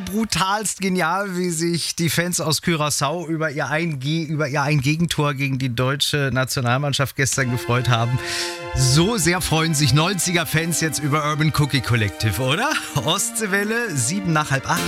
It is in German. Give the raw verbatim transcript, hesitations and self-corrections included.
brutalst genial, wie sich die Fans aus Curaçao über ihr ein, über ihr ein Gegentor gegen die deutsche Nationalmannschaft gestern gefreut haben. So sehr freuen sich neunziger-Fans jetzt über Urban Cookie Collective, oder? Ostseewelle, sieben nach halb acht.